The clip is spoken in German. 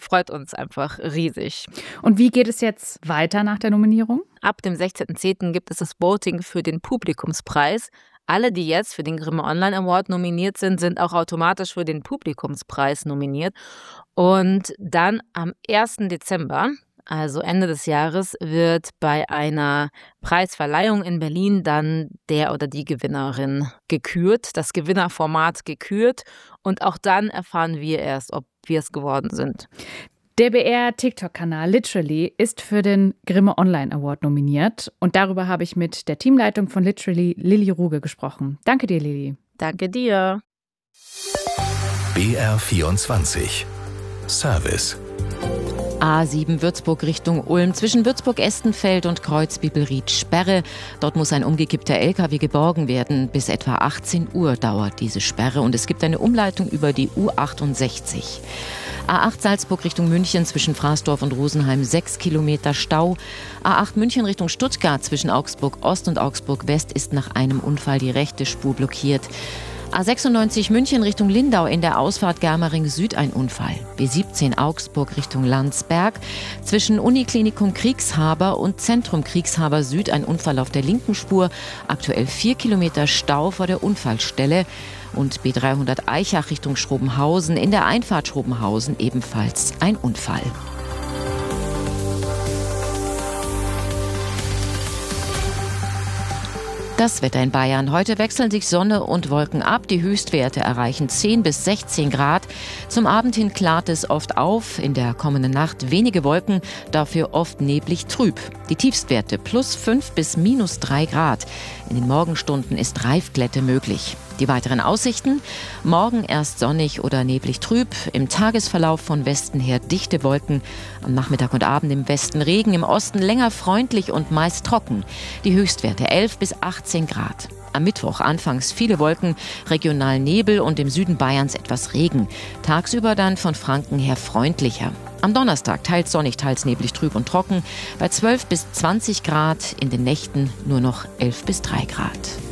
freut uns einfach riesig. Und wie geht es jetzt weiter nach der Nominierung? Ab dem 16.10. gibt es das Voting für den Publikumspreis. Alle, die jetzt für den Grimme Online Award nominiert sind auch automatisch für den Publikumspreis nominiert. Und dann am 1. Dezember, also Ende des Jahres, wird bei einer Preisverleihung in Berlin dann der oder die Gewinnerin gekürt, das Gewinnerformat gekürt. Und auch dann erfahren wir erst, ob wir es geworden sind. Der BR-TikTok-Kanal Literally ist für den Grimme Online Award nominiert. Und darüber habe ich mit der Teamleitung von Literally, Lilly Ruge, gesprochen. Danke dir, Lilly. Danke dir. BR24 Service. A7 Würzburg Richtung Ulm, zwischen Würzburg-Estenfeld und Kreuzbibelried Sperre. Dort muss ein umgekippter LKW geborgen werden. Bis etwa 18 Uhr dauert diese Sperre und es gibt eine Umleitung über die U68. A8 Salzburg Richtung München, zwischen Fraßdorf und Rosenheim 6 Kilometer Stau. A8 München Richtung Stuttgart, zwischen Augsburg Ost und Augsburg West ist nach einem Unfall die rechte Spur blockiert. A96 München Richtung Lindau, in der Ausfahrt Germering Süd ein Unfall. B17 Augsburg Richtung Landsberg, zwischen Uniklinikum Kriegshaber und Zentrum Kriegshaber Süd ein Unfall auf der linken Spur. Aktuell 4 Kilometer Stau vor der Unfallstelle. Und B300 Eichach Richtung Schrobenhausen, in der Einfahrt Schrobenhausen ebenfalls ein Unfall. Das Wetter in Bayern. Heute wechseln sich Sonne und Wolken ab. Die Höchstwerte erreichen 10 bis 16 Grad. Zum Abend hin klart es oft auf. In der kommenden Nacht wenige Wolken, dafür oft neblig trüb. Die Tiefstwerte +5 bis -3 Grad. In den Morgenstunden ist Reifglätte möglich. Die weiteren Aussichten: Morgen erst sonnig oder neblig trüb, im Tagesverlauf von Westen her dichte Wolken, am Nachmittag und Abend im Westen Regen, im Osten länger freundlich und meist trocken. Die Höchstwerte 11 bis 18 Grad. Am Mittwoch anfangs viele Wolken, regional Nebel und im Süden Bayerns etwas Regen. Tagsüber dann von Franken her freundlicher. Am Donnerstag teils sonnig, teils neblig trüb und trocken, bei 12 bis 20 Grad, in den Nächten nur noch 11 bis 3 Grad.